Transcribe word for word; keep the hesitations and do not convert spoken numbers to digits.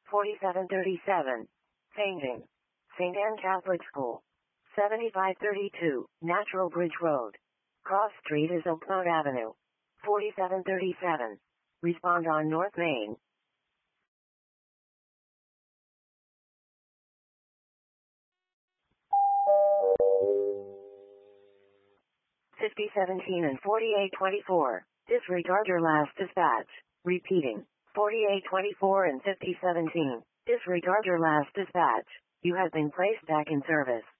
forty-seven thirty-seven. Changing. Saint Anne Catholic School. seventy-five thirty-two, Natural Bridge Road. Cross Street is Oakmont Avenue. forty-seven thirty-seven. Respond on North Main. fifty seventeen and forty-eight twenty-four. Disregard your last dispatch. Repeating. forty-eight twenty-four and fifty seventeen. Disregard your last dispatch. You have been placed back in service.